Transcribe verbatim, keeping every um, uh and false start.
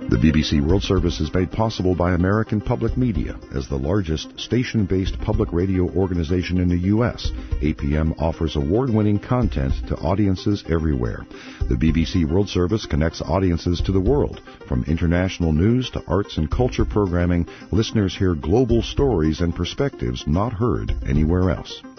The B B C World Service is made possible by American Public Media. As the largest station-based public radio organization in the U S, A P M offers award-winning content to audiences everywhere. The B B C World Service connects audiences to the world. From international news to arts and culture programming, listeners hear global stories and perspectives not heard anywhere else.